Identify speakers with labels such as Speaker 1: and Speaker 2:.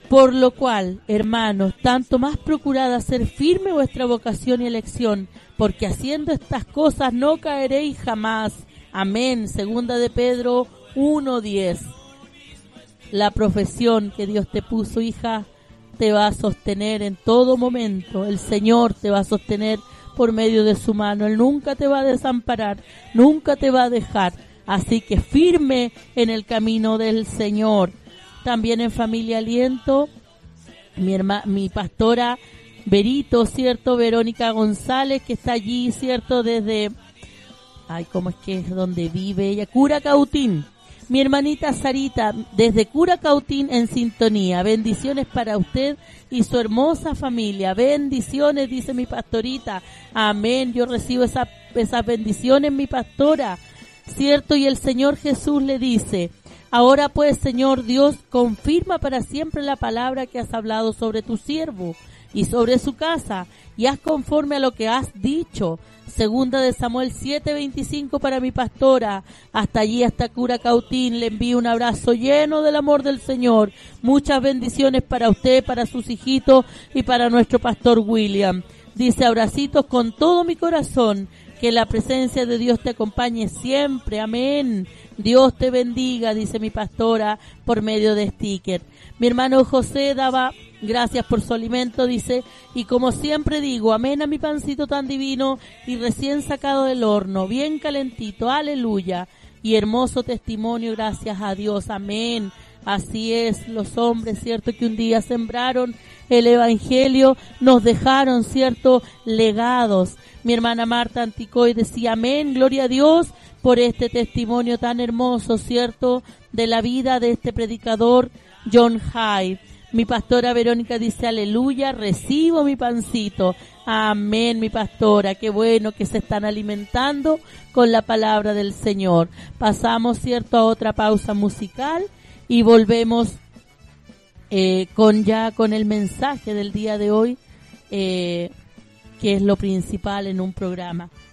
Speaker 1: Por lo cual, hermanos, tanto más procurad hacer firme vuestra vocación y elección, porque haciendo estas cosas no caeréis jamás. Amén. Segunda de Pedro 1:10. La profesión que Dios te puso, hija, te va a sostener en todo momento. El Señor te va a sostener por medio de su mano. Él nunca te va a desamparar, nunca te va a dejar. Así que firme en el camino del Señor. También en Familia Aliento, mi pastora Berito, ¿cierto? Verónica González, que está allí, ¿cierto? Desde, ¿cómo es que es donde vive ella? Curacautín. Mi hermanita Sarita, desde Curacautín en sintonía. Bendiciones para usted y su hermosa familia. Bendiciones, dice mi pastorita. Amén. Yo recibo esas bendiciones, mi pastora. ¿Cierto? Y el Señor Jesús le dice: ahora pues, Señor Dios, confirma para siempre la palabra que has hablado sobre tu siervo y sobre su casa, y haz conforme a lo que has dicho. Segunda de Samuel 7:25 para mi pastora. Hasta allí, hasta Curacautín, le envío un abrazo lleno del amor del Señor. Muchas bendiciones para usted, para sus hijitos y para nuestro pastor William. Dice: abracitos con todo mi corazón. Que la presencia de Dios te acompañe siempre. Amén. Dios te bendiga, dice mi pastora por medio de sticker. Mi hermano José daba gracias por su alimento, dice, y como siempre digo, amén a mi pancito tan divino y recién sacado del horno, bien calentito, aleluya. Y hermoso testimonio, gracias a Dios, amén. Así es, los hombres, cierto, que un día sembraron el evangelio, nos dejaron, cierto, legados. Mi hermana Marta Anticoy decía: amén, gloria a Dios por este testimonio tan hermoso, cierto, de la vida de este predicador John Hyde. Mi pastora Verónica dice: aleluya, recibo mi pancito. Amén, mi pastora, qué bueno que se están alimentando con la palabra del Señor. Pasamos, cierto, a otra pausa musical y volvemos con el mensaje del día de hoy, que es lo principal en un programa.